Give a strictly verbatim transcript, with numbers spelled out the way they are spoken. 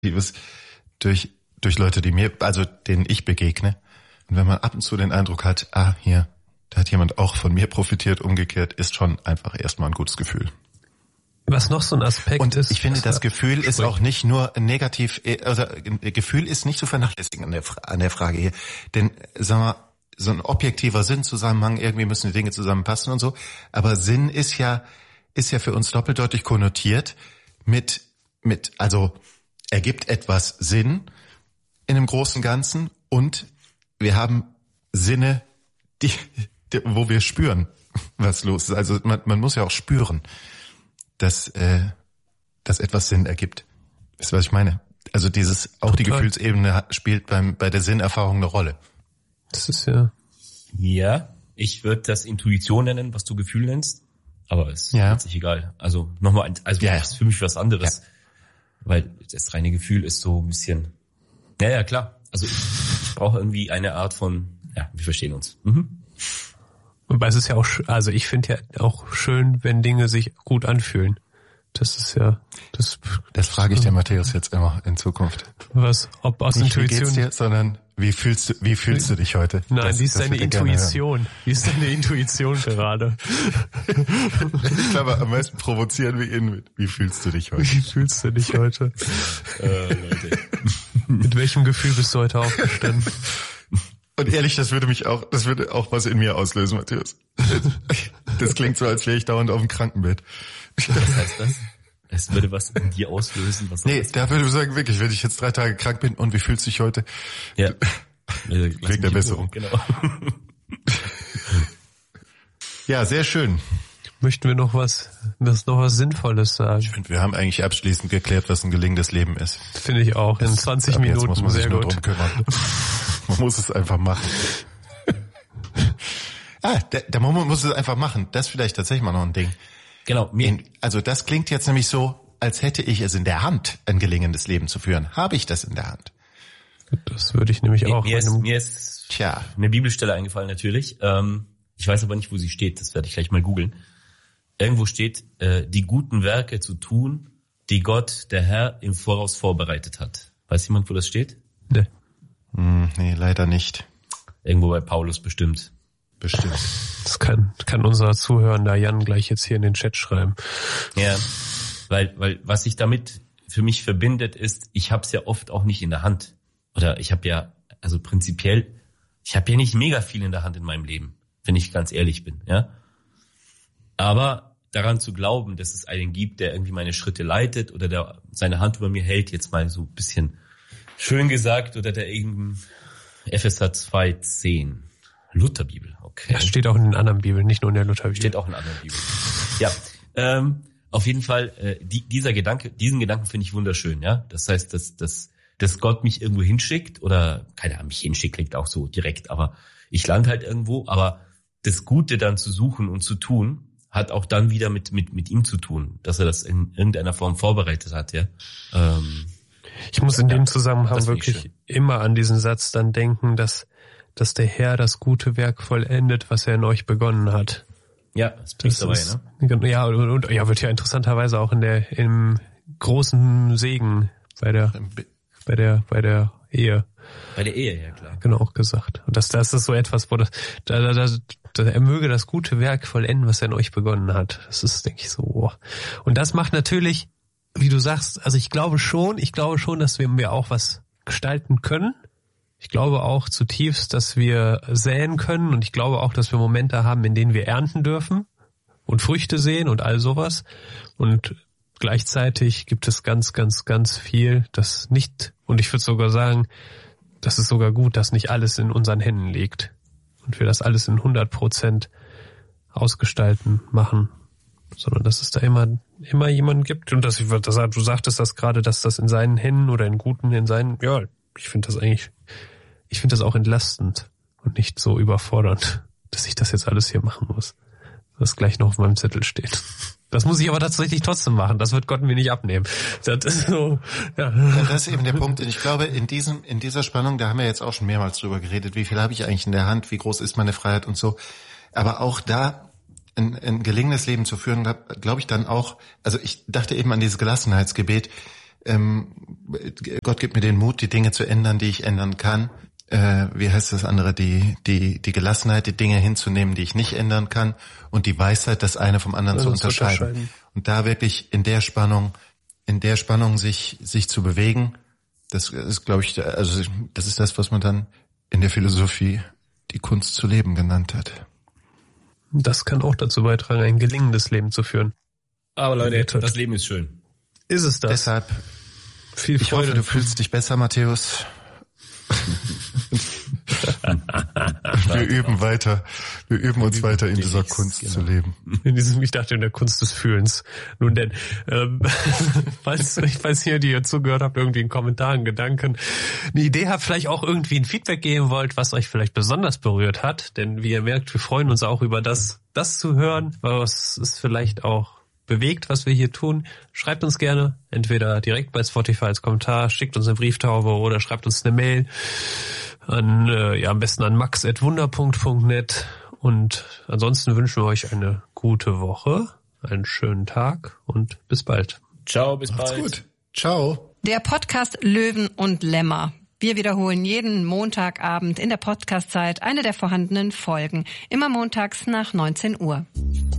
durch durch Leute, die mir, also denen ich begegne. Und wenn man ab und zu den Eindruck hat, ah, hier, da hat jemand auch von mir profitiert, umgekehrt, ist schon einfach erstmal ein gutes Gefühl. Was noch so ein Aspekt und ist. Und ich finde, das Gefühl ist auch nicht nur negativ, also Gefühl ist nicht zu vernachlässigen an der, an der Frage hier. Denn, sag mal, so ein objektiver Sinnzusammenhang, irgendwie müssen die Dinge zusammenpassen und so. Aber Sinn ist ja, ist ja für uns doppeldeutig konnotiert mit, mit, also ergibt etwas Sinn in dem großen Ganzen und wir haben Sinne, die, die wo wir spüren, was los ist. Also man, man muss ja auch spüren, dass, äh, dass etwas Sinn ergibt. Wisst ihr, was ich meine? Also dieses, auch die Gefühlsebene spielt beim, bei der Sinnerfahrung eine Rolle. Das ist ja... Ja, ich würde das Intuition nennen, was du Gefühl nennst, aber es ist ja. letztlich egal. Also nochmal, also ja, ja. das ist für mich was anderes, ja. Weil das reine Gefühl ist so ein bisschen... Ja, ja, klar. Also ich, ich brauche irgendwie eine Art von... Ja, wir verstehen uns. Mhm. Wobei es ist ja auch, also ich finde ja auch schön, wenn Dinge sich gut anfühlen. Das ist ja, das. Das frage ich den Matthäus jetzt immer in Zukunft. Was? Ob aus Nicht, Intuition? Wie geht's dir, sondern wie fühlst du, wie fühlst du dich heute? Nein, das, wie ist deine Intuition? Wie ist deine Intuition gerade? Ich glaube, am meisten provozieren wir ihn mit, wie fühlst du dich heute? Wie fühlst du dich heute? äh, Leute. Mit welchem Gefühl bist du heute aufgestanden? Und ehrlich, das würde mich auch, das würde auch was in mir auslösen, Matthäus. Das klingt so, als wäre ich dauernd auf dem Krankenbett. Was heißt das? Es würde was in dir auslösen? Was nee, da würde ich sagen, wirklich, wenn ich jetzt drei Tage krank bin und wie fühlst du dich heute? Ja. Wegen der Besserung. Genau. Ja, sehr schön. Möchten wir noch was, was noch was Sinnvolles sagen? Ich finde, wir haben eigentlich abschließend geklärt, was ein gelingendes Leben ist. Finde ich auch. In das, zwanzig Minuten. Muss man sich sehr nur gut. drum kümmern. Man muss es einfach machen. Ah, der, der Moment muss es einfach machen. Das ist vielleicht tatsächlich mal noch ein Ding. Genau. Mir in, also das klingt jetzt nämlich so, als hätte ich es in der Hand, ein gelingendes Leben zu führen. Habe ich das in der Hand? Das würde ich nämlich mir, auch. Mir ist, mir ist Tja. eine Bibelstelle eingefallen natürlich. Ähm, ich weiß aber nicht, wo sie steht. Das werde ich gleich mal googeln. Irgendwo steht, äh, die guten Werke zu tun, die Gott, der Herr, im Voraus vorbereitet hat. Weiß jemand, wo das steht? Nee. Hm, nee, leider nicht. Irgendwo bei Paulus bestimmt. Bestimmt. Das kann, kann unser Zuhörender Jan gleich jetzt hier in den Chat schreiben. Ja, weil, weil was sich damit für mich verbindet, ist, ich habe es ja oft auch nicht in der Hand. Oder ich habe ja, also prinzipiell, ich habe ja nicht mega viel in der Hand in meinem Leben, wenn ich ganz ehrlich bin, ja. Aber daran zu glauben, dass es einen gibt, der irgendwie meine Schritte leitet oder der seine Hand über mir hält, jetzt mal so ein bisschen schön gesagt, oder der eben Epheser zwei zehn, Lutherbibel, okay. Das steht auch in den anderen Bibeln, nicht nur in der Lutherbibel. Steht auch in anderen Bibeln. Ja, ähm, auf jeden Fall, äh, die, dieser Gedanke, diesen Gedanken finde ich wunderschön, ja. Das heißt, dass, dass, dass Gott mich irgendwo hinschickt oder, keine Ahnung, mich hinschickt, klingt auch so direkt, aber ich lande halt irgendwo, aber das Gute dann zu suchen und zu tun, hat auch dann wieder mit, mit, mit ihm zu tun, dass er das in irgendeiner Form vorbereitet hat, ja. Ähm, ich muss in ja, dem Zusammenhang wirklich immer an diesen Satz dann denken, dass, dass der Herr das gute Werk vollendet, was er in euch begonnen hat. Ja, das bringt dabei, ist, ne? Ja, und, und ja, wird ja interessanterweise auch in der, im großen Segen bei der, bei der, bei der Ehe. Bei der Ehe, ja klar. Genau, auch gesagt. Und das, das ist so etwas, wo das, da, da, da, da, er möge das gute Werk vollenden, was er in euch begonnen hat. Das ist, denke ich, so. Oh. Und das macht natürlich, wie du sagst, also ich glaube schon, ich glaube schon, dass wir, wir auch was gestalten können. Ich glaube auch zutiefst, dass wir säen können, und ich glaube auch, dass wir Momente haben, in denen wir ernten dürfen und Früchte sehen und all sowas. Und gleichzeitig gibt es ganz, ganz, ganz viel, das nicht, und ich würde sogar sagen, das ist sogar gut, dass nicht alles in unseren Händen liegt und wir das alles in hundert Prozent ausgestalten, machen, sondern dass es da immer immer jemanden gibt, und dass ich, das, du sagtest das gerade, dass das in seinen Händen oder in guten, in seinen, ja, ich finde das eigentlich, ich finde das auch entlastend und nicht so überfordernd, dass ich das jetzt alles hier machen muss, was gleich noch auf meinem Zettel steht. Das muss ich aber tatsächlich trotzdem machen. Das wird Gott mir nicht abnehmen. Das ist so, ja. Ja, das ist eben der Punkt. Und ich glaube, in diesem, in dieser Spannung, da haben wir jetzt auch schon mehrmals drüber geredet. Wie viel habe ich eigentlich in der Hand? Wie groß ist meine Freiheit und so? Aber auch da ein, ein gelingendes Leben zu führen, glaube ich dann auch, also ich dachte eben an dieses Gelassenheitsgebet. ähm, Gott gibt mir den Mut, die Dinge zu ändern, die ich ändern kann. Äh, wie heißt das andere? Die, die, die Gelassenheit, die Dinge hinzunehmen, die ich nicht ändern kann, und die Weisheit, das eine vom anderen ja, zu unterscheiden. unterscheiden. Und da wirklich in der Spannung, in der Spannung sich, sich zu bewegen, das ist, glaube ich, also das ist das, was man dann in der Philosophie die Kunst zu leben genannt hat. Das kann auch dazu beitragen, ein gelingendes Leben zu führen. Aber Leute, das Leben ist schön. Ist es das? Deshalb, viel Freude. Ich hoffe, du fühlst dich besser, Matthäus. Wir üben weiter. Wir üben uns weiter in dieser Kunst zu leben. In diesem, ich dachte in der Kunst des Fühlens. Nun denn, ähm, falls, falls ihr, die ihr zugehört habt, irgendwie einen Kommentar, einen Gedanken, eine Idee habt, vielleicht auch irgendwie ein Feedback geben wollt, was euch vielleicht besonders berührt hat. Denn wie ihr merkt, wir freuen uns auch über das, das zu hören, was ist vielleicht auch bewegt, was wir hier tun. Schreibt uns gerne, entweder direkt bei Spotify als Kommentar, schickt uns eine Brieftaube oder schreibt uns eine Mail an, äh, ja, am besten an max at wunder punkt net. Und ansonsten wünschen wir euch eine gute Woche, einen schönen Tag und bis bald. Ciao, bis Macht's bald. Gut. Ciao. Der Podcast Löwen und Lämmer. Wir wiederholen jeden Montagabend in der Podcastzeit eine der vorhandenen Folgen. Immer montags nach neunzehn Uhr.